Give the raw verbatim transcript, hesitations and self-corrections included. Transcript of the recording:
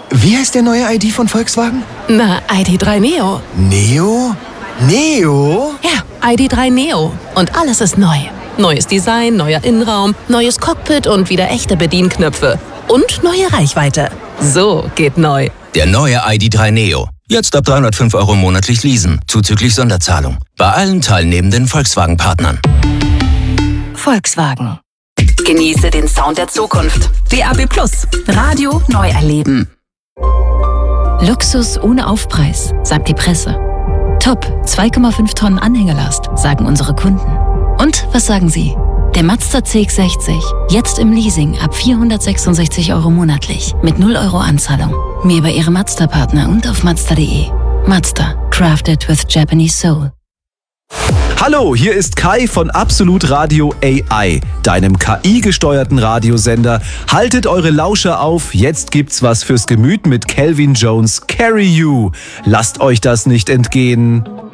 Wie heißt der neue I D von Volkswagen? Na, I D drei Neo. Neo? Neo? Ja, I D drei Neo. Und alles ist neu. Neues Design, neuer Innenraum, neues Cockpit und wieder echte Bedienknöpfe. Und neue Reichweite. So geht neu. Der neue I D drei Neo. Jetzt ab dreihundertfünf Euro monatlich leasen, zuzüglich Sonderzahlung. Bei allen teilnehmenden Volkswagen-Partnern. Volkswagen. Genieße den Sound der Zukunft. D A B Plus. Radio neu erleben. Luxus ohne Aufpreis, sagt die Presse. Top, zwei Komma fünf Tonnen Anhängelast, sagen unsere Kunden. Und was sagen Sie? Der Mazda C X sechzig, jetzt im Leasing ab vierhundertsechsundsechzig Euro monatlich, mit null Euro Anzahlung. Mehr bei Ihrem Mazda-Partner und auf mazda punkt de. Mazda, crafted with Japanese soul. Hallo, hier ist Kai von Absolut Radio A I, deinem K I-gesteuerten Radiosender. Haltet eure Lauscher auf, jetzt gibt's was fürs Gemüt mit Calvin Jones, Carry You. Lasst euch das nicht entgehen.